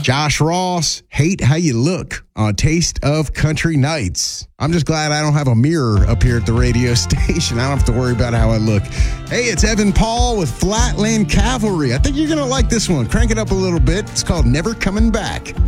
Josh Ross, Hate How You Look on Taste of Country Nights. I'm just glad I don't have a mirror up here at the radio station. I don't have to worry about how I look. Hey, it's Evan Paul with Flatland Cavalry. I think you're going to like this one. Crank it up a little bit. It's called Never Coming Back.